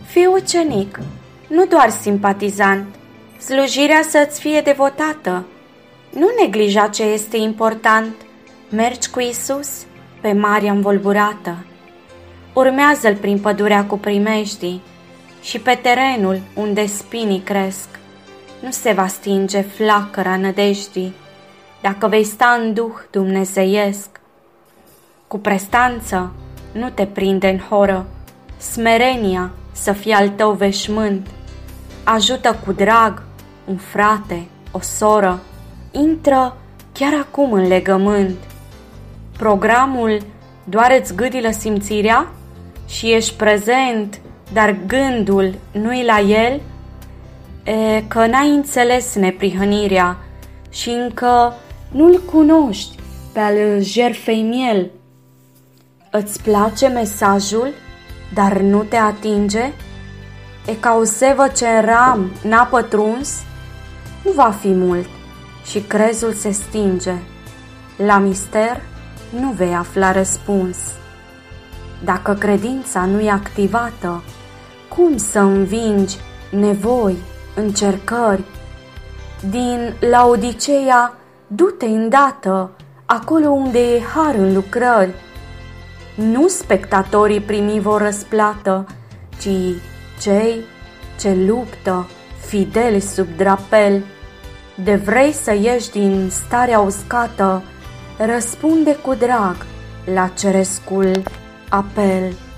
Fii ucenic, nu doar simpatizant. Slujirea să-ți fie devotată. Nu neglija ce este important. Mergi cu Isus pe marea învolburată. Urmează-L prin pădurea cu primejdii și pe terenul unde spinii cresc. Nu se va stinge flacăra nădejdii dacă vei sta în duh dumnezeiesc. Cu prestanță nu te prinde în horă, smerenia să fie al tău veșmânt. Ajută cu drag un frate, o soră, intră chiar acum în legământ. Programul doar îți gâdilă simțirea și ești prezent, dar gândul nu-i la el? Că n-ai înțeles neprihănirea și încă nu-l cunoști pe al jertfei miel. Îți place mesajul, dar nu te atinge? E ca o sevă ce în ram n-a pătruns? Nu va fi mult și crezul se stinge. La mister nu vei afla răspuns. Dacă credința nu e activată, cum să învingi nevoi, încercări? Din Laodiceea du-te îndată acolo unde e har în lucrări. Nu spectatorii primi vor răsplată, ci cei ce luptă fideli sub drapel. De vrei să ieși din starea uscată, răspunde cu drag la cerescul apel.